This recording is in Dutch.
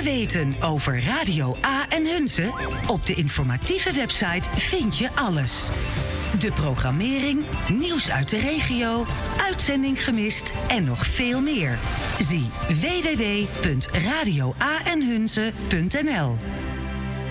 meer weten over Radio A en Hunze? Op de informatieve website vind je alles. De programmering, nieuws uit de regio, uitzending gemist en nog veel meer. Zie www.radioaenhunze.nl.